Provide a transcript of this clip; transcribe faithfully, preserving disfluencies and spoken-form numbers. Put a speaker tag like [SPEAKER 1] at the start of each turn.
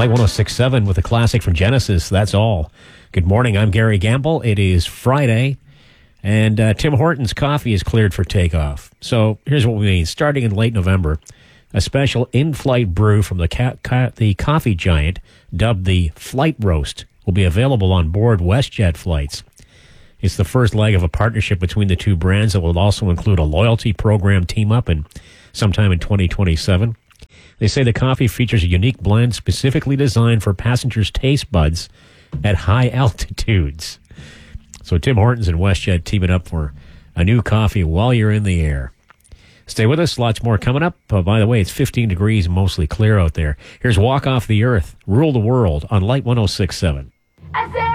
[SPEAKER 1] Light one oh six point seven with a classic from Genesis, That's All. Good morning, I'm Gary Gamble. It is Friday, and uh, Tim Hortons coffee is cleared for takeoff. So here's what we mean. Starting in late November, a special in-flight brew from the, ca- ca- the coffee giant, dubbed the Flight Roast, will be available on board WestJet flights. It's the first leg of a partnership between the two brands that will also include a loyalty program team-up in sometime in twenty twenty-seven. They say the coffee features a unique blend specifically designed for passengers' taste buds at high altitudes. So Tim Hortons and WestJet teaming up for a new coffee while you're in the air. Stay with us. Lots more coming up. Uh, by the way, it's fifteen degrees, mostly clear out there. Here's Walk Off the Earth, Rule the World on Light one oh six point seven.
[SPEAKER 2] I said